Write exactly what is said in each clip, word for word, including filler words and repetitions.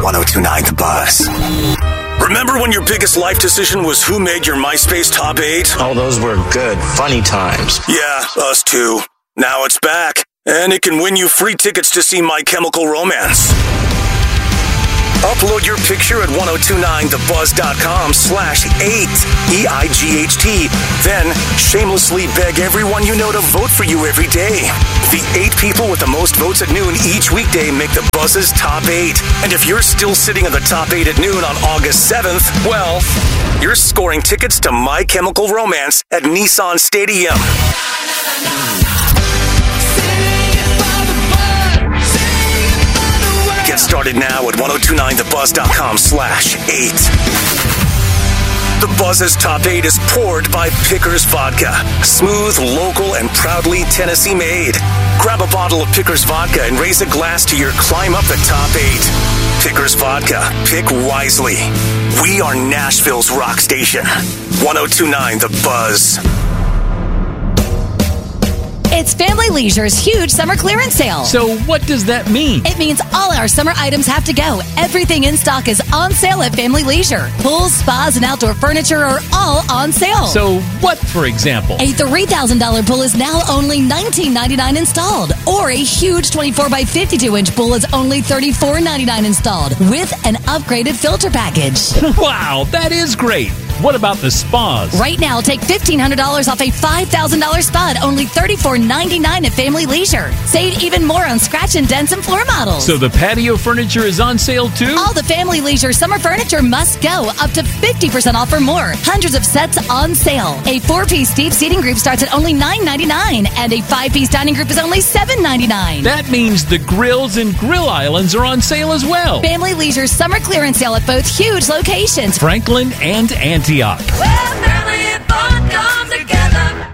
one oh two point nine The Buzz. Remember when your biggest life decision was who made your MySpace top eight? Oh, those were good, funny times. Yeah, us too. Now it's back, and it can win you free tickets to see My Chemical Romance. Upload your picture at ten twenty-nine the buzz dot com slash eight, E I G H T. Then shamelessly beg everyone you know to vote for you every day. The eight people with the most votes at noon each weekday make the Buzz's top eight. And if you're still sitting in the top eight at noon on August seventh, well, you're scoring tickets to My Chemical Romance at Nissan Stadium. Get started now at ten twenty-nine the buzz dot com slash eight. The Buzz's Top eight is poured by Pickers Vodka. Smooth, local, and proudly Tennessee made. Grab a bottle of Pickers Vodka and raise a glass to your climb up the top eight. Pickers Vodka. Pick wisely. We are Nashville's rock station. ten twenty-nine The Buzz. It's Family Leisure's huge summer clearance sale. So what does that mean? It means all our summer items have to go. Everything in stock is on sale at Family Leisure. Pools, spas, and outdoor furniture are all on sale. So what, for example? A three thousand dollars pool is now only nineteen ninety-nine installed. Or a huge twenty-four by fifty-two inch pool is only thirty-four ninety-nine installed with an upgraded filter package. Wow, that is great. What about the spas? Right now, take fifteen hundred dollars off a five thousand dollars spa at only thirty-four ninety-nine at Family Leisure. Save even more on scratch and dents and floor models. So the patio furniture is on sale too? All the Family Leisure summer furniture must go, up to fifty percent off or more. Hundreds of sets on sale. A four-piece deep seating group starts at only nine ninety-nine, and a five-piece dining group is only seven ninety-nine. That means the grills and grill islands are on sale as well. Family Leisure's summer clearance sale at both huge locations, Franklin and Antioch. Where family and fun come together.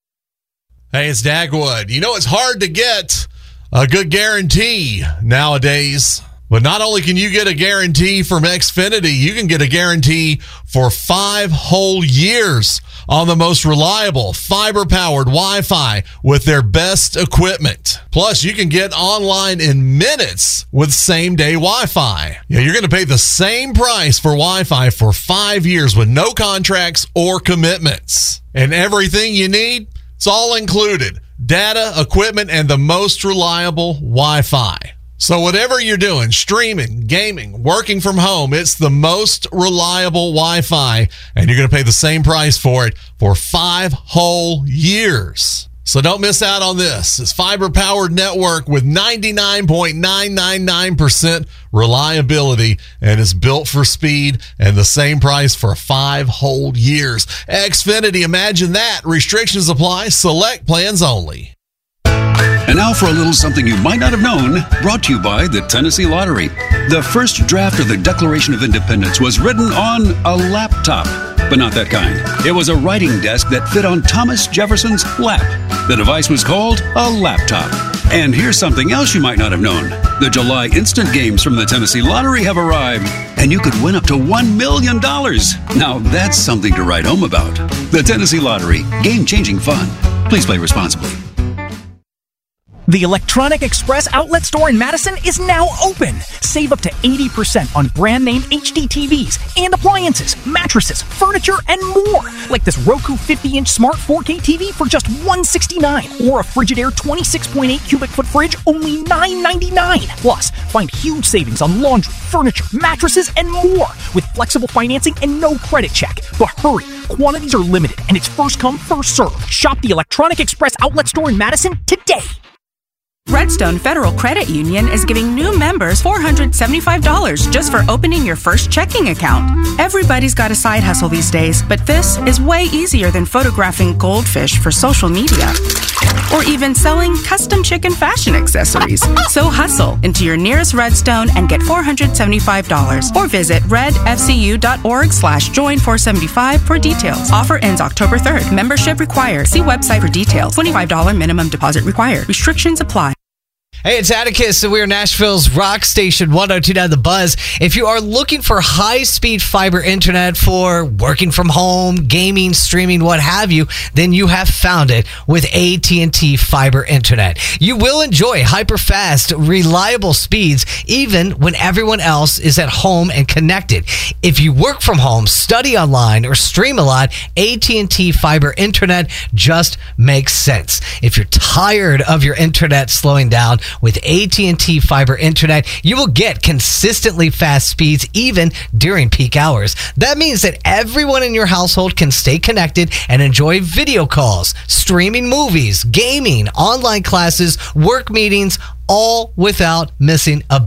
Hey, it's Dagwood. You know, it's hard to get a good guarantee nowadays. But not only can you get a guarantee from Xfinity, you can get a guarantee for five whole years on the most reliable fiber-powered Wi-Fi with their best equipment. Plus, you can get online in minutes with same-day Wi-Fi. Yeah, you're going to pay the same price for Wi-Fi for five years with no contracts or commitments. And everything you need, it's all included. Data, equipment, and the most reliable Wi-Fi. So whatever you're doing, streaming, gaming, working from home, it's the most reliable Wi-Fi, and you're going to pay the same price for it for five whole years. So don't miss out on this. It's fiber-powered network with ninety-nine point nine nine nine percent reliability, and it's built for speed and the same price for five whole years. Xfinity, imagine that. Restrictions apply. Select plans only. And now for a little something you might not have known, brought to you by the Tennessee Lottery. The first draft of the Declaration of Independence was written on a laptop, but not that kind. It was a writing desk that fit on Thomas Jefferson's lap. The device was called a laptop. And here's something else you might not have known. The July instant games from the Tennessee Lottery have arrived, and you could win up to one million dollars. Now that's something to write home about. The Tennessee Lottery, game-changing fun. Please play responsibly. The Electronic Express outlet store in Madison is now open. Save up to eighty percent on brand name H D T Vs and appliances, mattresses, furniture, and more. Like this Roku fifty inch smart four K T V for just one hundred sixty-nine dollars or a Frigidaire twenty-six point eight cubic foot fridge only nine ninety-nine. Plus, find huge savings on laundry, furniture, mattresses, and more with flexible financing and no credit check. But hurry, quantities are limited and it's first come, first served. Shop the Electronic Express outlet store in Madison today. Redstone Federal Credit Union is giving new members four hundred seventy-five dollars just for opening your first checking account. Everybody's got a side hustle these days, but this is way easier than photographing goldfish for social media or even selling custom chicken fashion accessories. So hustle into your nearest Redstone and get four hundred seventy-five dollars or visit redfcu.org slash join 475 for details. Offer ends October third. Membership required. See website for details. twenty-five dollars minimum deposit required. Restrictions apply. Hey, it's Atticus, and we are Nashville's rock station, one oh two point nine The Buzz. If you are looking for high-speed fiber internet for working from home, gaming, streaming, what have you, then you have found it with A T and T Fiber Internet. You will enjoy hyper-fast, reliable speeds, even when everyone else is at home and connected. If you work from home, study online, or stream a lot, A T and T Fiber Internet just makes sense. If you're tired of your internet slowing down, with A T and T Fiber Internet, you will get consistently fast speeds even during peak hours. That means that everyone in your household can stay connected and enjoy video calls, streaming movies, gaming, online classes, work meetings, all without missing a